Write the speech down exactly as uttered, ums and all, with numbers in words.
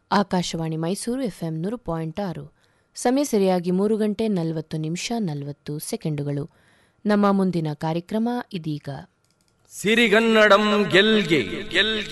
Akashvani Mysuru FM ನೂರು point ಆರು. ಸಮಯ ಸರಿಯಾಗಿ ಮೂರು ಗಂಟೆ ನಲವತ್ತು ನಿಮಿಷ ನಲವತ್ತು ಸೆಕೆಂಡುಗಳು. ನಮ್ಮ ಮುಂದಿನ ಕಾರ್ಯಕ್ರಮ ಇದೀಗ. ಸಿರಿಗನ್ನಡಂ ಗೆಲ್ಗೆ ಗೆಲ್ಗೆ